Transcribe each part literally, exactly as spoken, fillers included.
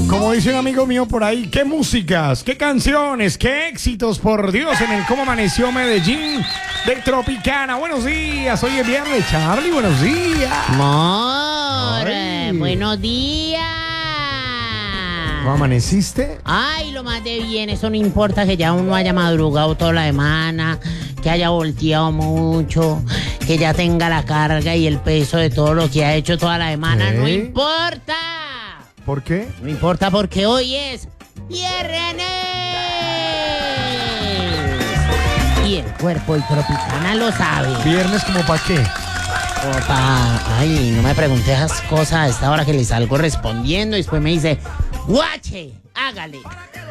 Como dice un amigo mío por ahí, qué músicas, qué canciones, qué éxitos, por Dios, en el Cómo Amaneció Medellín de Tropicana. Buenos días, hoy es viernes, Charlie, buenos días. Amor, Ay. buenos días. ¿Cómo amaneciste? Ay, lo más de bien, eso no importa que ya uno haya madrugado toda la semana, que haya volteado mucho, que ya tenga la carga y el peso de todo lo que ha hecho toda la semana, ¿Qué? no importa. ¿Por qué? No importa porque hoy es viernes. Y el cuerpo de Tropicana lo sabe. ¿Viernes como para qué? Opa, ay, no me pregunté esas cosas a esta hora que le salgo respondiendo y después me dice, guache, hágale.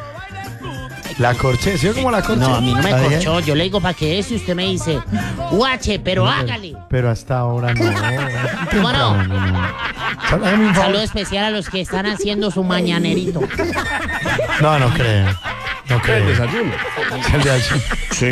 La corché, ¿sí o como la corché? No, a mí no me ¿La dejé? corchó, yo le digo para qué es y usted me dice, guache, pero hágale. Pero hasta ahora no. ¿Cómo no? no, no. Sal- hágame un favor. Saludo especial a los que están haciendo su mañanerito. No, no creo. No creo. El desayuno. El de allí.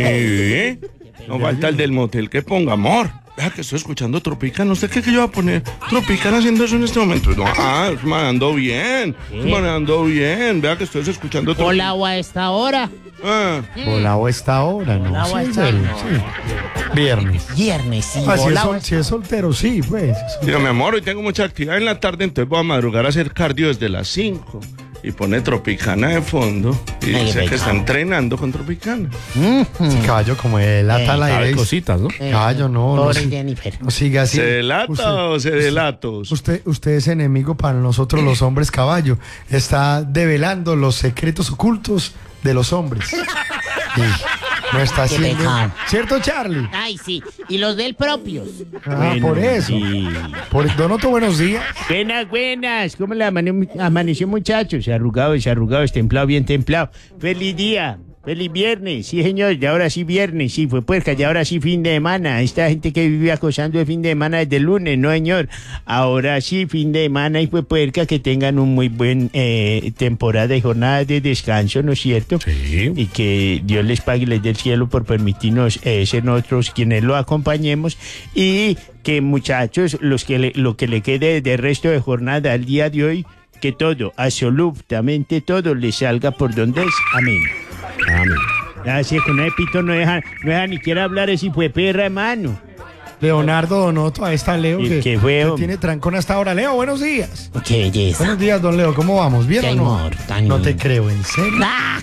Sí. No falta el del motel que ponga amor. Vea que estoy escuchando Tropicana. ¿Usted cree que yo voy a poner Tropicana haciendo eso en este momento? No, ah, estoy manejando bien. Estoy manejando bien. Vea que estoy escuchando Tropicana. Hola o a esta hora. Ah, Hola o esta hora, ¿no? Hola, o Sí, a en esta serio, hora. sí. Viernes. Viernes, sí. Ah, si, es hola, o sol- si es soltero, sí, pues. digo, mi amor, hoy tengo mucha actividad en la tarde, entonces voy a madrugar a hacer cardio desde las cinco. Y pone Tropicana de fondo. Y Ay, dice que pecado. está entrenando con Tropicana. Sí, caballo, como el ata al Eh, aire. Hay dice, cositas, ¿no? Eh, Caballo, no, no, Pobre sí. Jennifer. No siga así. ¿Se delata Usted- o se delatos? Usted, usted es enemigo para nosotros los hombres, caballo. Está develando los secretos ocultos de los hombres. Sí, no está Qué haciendo. pecado. ¿Cierto, Charlie? Ay, sí. Y los del propios. Ah, por eso. Por, Donoto, buenos días. Buenas, buenas. ¿Cómo le amane- amaneció, muchachos? Arrugados, arrugados, templado, bien templado. Feliz día. Feliz viernes. Sí, señor. Y ahora sí viernes. Sí, fue puerca. Y ahora sí fin de semana. Esta gente que vive acosando de fin de semana desde el lunes, no, señor. Ahora sí fin de semana y fue puerca. Que tengan un muy buen eh, temporada y jornada de descanso, ¿no es cierto? Sí. Y que Dios les pague y les dé el cielo por permitirnos eh, ser nosotros quienes lo acompañemos. Y que, muchachos, los que le- lo que le quede de resto de jornada al día de hoy, que todo, absolutamente todo, le salga por donde es. Amén. Amén. Así con el pito no deja, no deja ni quiera hablar ese fue perra, hermano. Leonardo Donoto, ahí está Leo. ¿Y Que, qué fue, que hombre? tiene trancón hasta ahora. Leo, buenos días. Qué belleza. Buenos días, don Leo. ¿Cómo vamos? ¿Bien Qué o no? amor, tan No te lindo. creo, ¿en serio? Ah,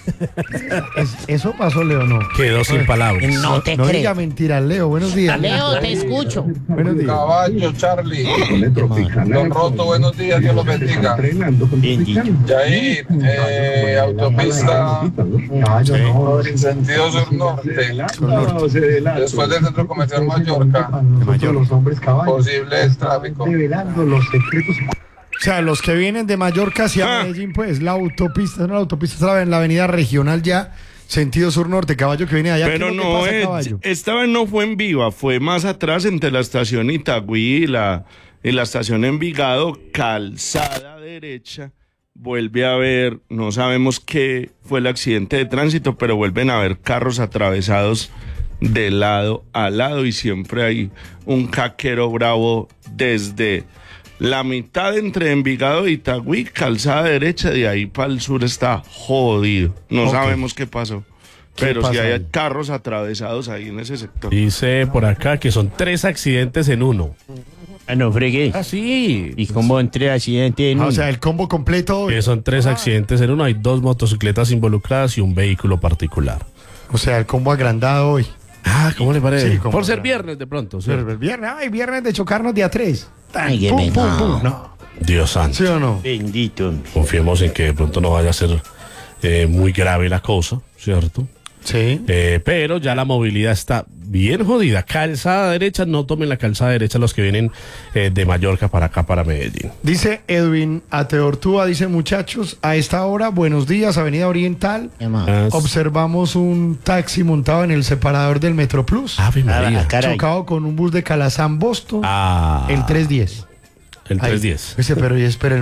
Es- ¿Eso pasó, Leo, no? Quedó sin palabras. no te No creo. diga mentiras, Leo. Buenos días. Leo, te escucho. Buenos días. Caballo, Charlie. Don Roto, buenos días, Dios los bendiga. Bendito. Yair, eh, autopista Caballo, no. sentido sur-norte. Después del centro comercial Mallorca, Nosotros los hombres, caballo. posible tráfico. Revelando los secretos. O sea, los que vienen de Mallorca hacia Ah. Medellín, pues la autopista, no la autopista, estaba en la avenida regional ya, sentido sur-norte, caballo que viene de allá. Pero ¿Qué es lo que no, pasa, es, caballo? esta vez no fue en Viva, fue más atrás entre la estación Itagüí y la, y la estación Envigado, calzada derecha. Vuelve a haber, no sabemos qué fue el accidente de tránsito, pero vuelven a haber carros atravesados de lado a lado y siempre hay un caquero bravo desde la mitad entre Envigado e Itagüí, calzada derecha, de ahí para el sur está jodido. No Ok. sabemos qué pasó. ¿Qué Pero si pasa hay ahí? carros atravesados ahí en ese sector. Dice por acá que son tres accidentes en uno. Ah, no fregué. Ah, sí. ¿Y cómo entré accidente en Ah, o uno? sea, el combo completo. Que son tres accidentes en uno. Hay dos motocicletas involucradas y un vehículo particular. O sea, el combo agrandado hoy. Ah, ¿cómo le parece? Sí, como por ser para- viernes de pronto. ¿sí? Pero el viernes, ay, viernes de chocarnos día tres. Ay, qué Pum, pum, pecado. pum. No. Dios santo. ¿Sí o no? Bendito. hombre. Confiemos en que de pronto no vaya a ser eh, muy grave la cosa, ¿cierto? Sí. Eh, pero ya la movilidad está bien jodida. Calzada derecha, no tomen la calzada derecha los que vienen eh, de Mallorca para acá, para Medellín. Dice Edwin Ateortúa, dice muchachos, a esta hora, buenos días, Avenida Oriental. Qué amor. Ah, Observamos un taxi montado en el separador del Metro Plus, Ave María. Ah, caray. chocado con un bus de Calazán Boston, Ah, el trescientos diez. el Ahí. trescientos diez. Dice, pero y espera,